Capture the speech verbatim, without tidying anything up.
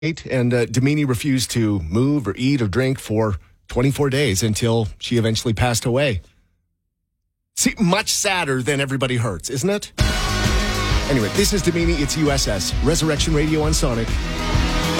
and uh, Damini refused to move or eat or drink for twenty-four days until she eventually passed away. See, much sadder than everybody hurts, isn't it? Anyway, this is Damini. It's U S S. Resurrection Radio on Sonic.